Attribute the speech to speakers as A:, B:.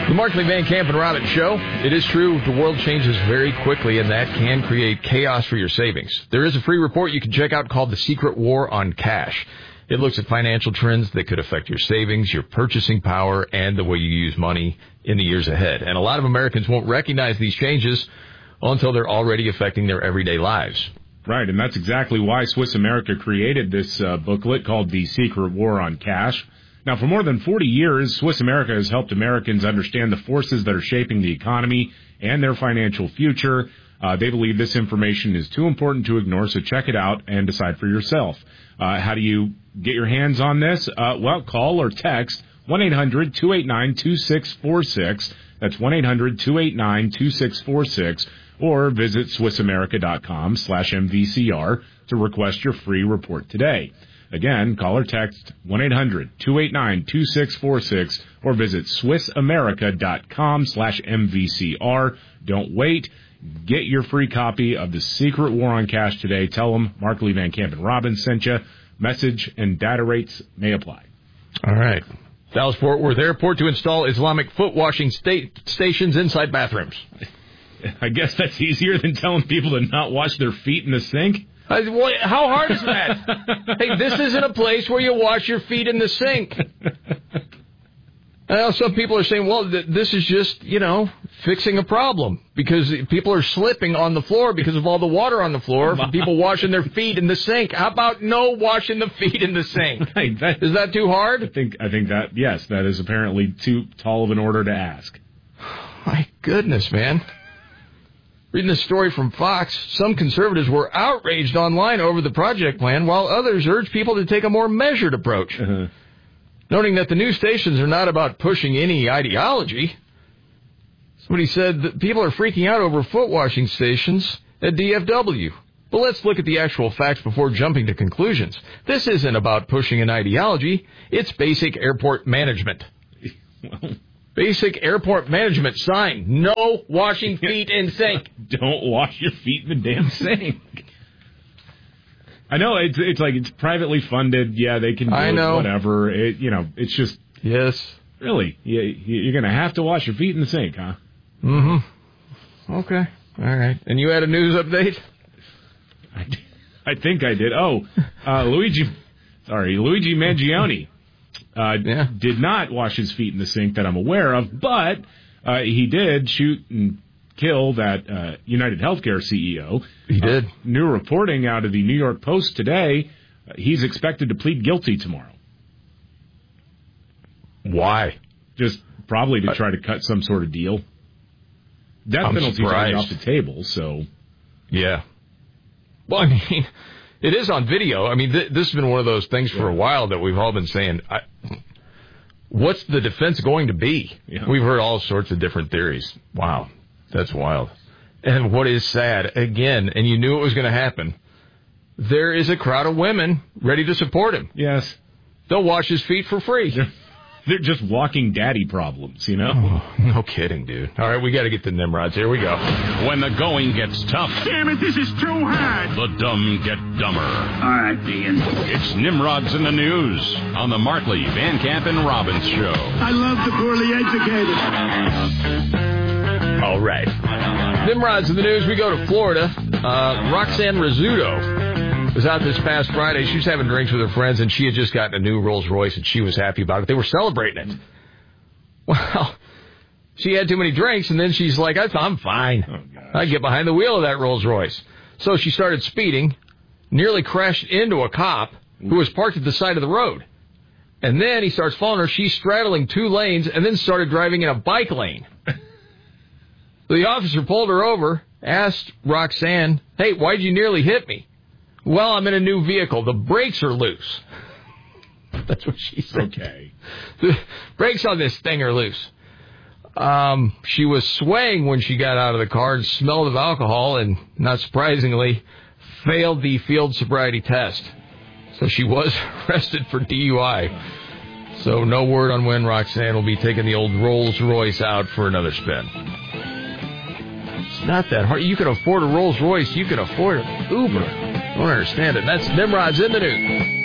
A: The Markley, Van Camp, and Robbins Show. It is true, the world changes very quickly, and that can create chaos for your savings. There is a free report you can check out called The Secret War on Cash. It looks at financial trends that could affect your savings, your purchasing power, and the way you use money in the years ahead. And a lot of Americans won't recognize these changes until they're already affecting their everyday lives.
B: Right, and that's exactly why Swiss America created this booklet called The Secret War on Cash. Now, for more than 40 years, Swiss America has helped Americans understand the forces that are shaping the economy and their financial future. They believe this information is too important to ignore, so check it out and decide for yourself. How do you get your hands on this? Well, call or text 1-800-289-2646. That's 1-800-289-2646. Or visit SwissAmerica.com/MVCR to request your free report today. Again, call or text 1-800-289-2646 or visit SwissAmerica.com/MVCR. Don't wait. Get your free copy of The Secret War on Cash today. Tell them Markley, Van Camp, and Robbins sent you. Message and data rates may apply.
A: All right. Dallas-Fort Worth Airport to install Islamic foot washing stations inside bathrooms.
B: I guess that's easier than telling people to not wash their feet in the sink.
A: How hard is that? Hey, this isn't a place where you wash your feet in the sink. I know some people are saying, well, this is just, fixing a problem because people are slipping on the floor because of all the water on the floor from people washing their feet in the sink. How about no washing the feet in the sink?
B: Right,
A: is that too hard?
B: I think that, yes, that is apparently too tall of an order to ask.
A: My goodness, man. Reading this story from Fox, some conservatives were outraged online over the project plan, while others urged people to take a more measured approach. Noting that the new stations are not about pushing any ideology. Somebody said that people are freaking out over foot washing stations at DFW. But let's look at the actual facts before jumping to conclusions. This isn't about pushing an ideology. It's basic airport management. Basic airport management sign. No washing feet in sink.
B: Don't wash your feet in the damn sink. I know it's like it's privately funded. Yeah, they can do whatever. It's just
A: yes.
B: Really, you're going to have to wash your feet in the sink, huh?
A: Mm-hmm. Okay. All right. And you had a news update?
B: I think I did. Oh, Luigi Mangione. Did not wash his feet in the sink that I'm aware of, but he did shoot and kill that United Healthcare CEO.
A: He did.
B: New reporting out of the New York Post today, he's expected to plead guilty tomorrow.
A: Why?
B: Just probably to try to cut some sort of deal. Death penalty's already off the table, so...
A: Yeah. Well, I mean... It is on video. I mean, this has been one of those things for a while that we've all been saying, what's the defense going to be? Yeah. We've heard all sorts of different theories. Wow, that's wild. And what is sad, again, and you knew it was going to happen, there is a crowd of women ready to support him.
B: Yes.
A: They'll wash his feet for free.
B: They're just walking daddy problems,
A: Oh, no kidding, dude. All right, we got to get the Nimrods. Here we go.
C: When the going gets tough.
D: Damn it, this is too hard.
C: The dumb get dumber.
D: All right, Dean.
C: It's Nimrods in the News on the Markley, Van Camp, and Robbins Show.
D: I love the poorly educated.
A: All right. Nimrods in the News. We go to Florida. Roxanne Rizzuto was out this past Friday. She was having drinks with her friends, and she had just gotten a new Rolls Royce, and she was happy about it. They were celebrating it. Well, she had too many drinks, and then she's like, I'm fine. Oh, I get behind the wheel of that Rolls Royce. So she started speeding, nearly crashed into a cop who was parked at the side of the road. And then he starts following her. She's straddling two lanes and then started driving in a bike lane. The officer pulled her over, asked Roxanne, hey, why'd you nearly hit me? Well, I'm in a new vehicle. The brakes are loose. That's what she said.
B: Okay.
A: The brakes on this thing are loose. She was swaying when she got out of the car and smelled of alcohol and, not surprisingly, failed the field sobriety test. So she was arrested for DUI. So no word on when Roxanne will be taking the old Rolls Royce out for another spin. It's not that hard. You can afford a Rolls Royce. You can afford an Uber. I don't understand it. That's Nimrod's in the News.